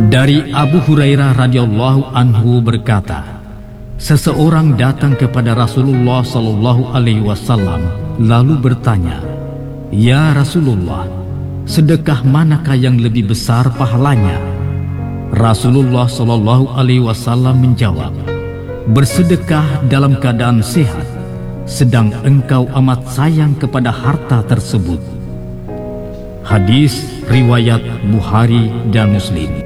Dari Abu Hurairah radhiyallahu anhu berkata, seseorang datang kepada Rasulullah sallallahu alaihi wasallam lalu bertanya, "Ya Rasulullah, sedekah manakah yang lebih besar pahalanya?" Rasulullah sallallahu alaihi wasallam menjawab, "Bersedekah dalam keadaan sehat, sedang engkau amat sayang kepada harta tersebut." Hadis riwayat Bukhari dan Muslim.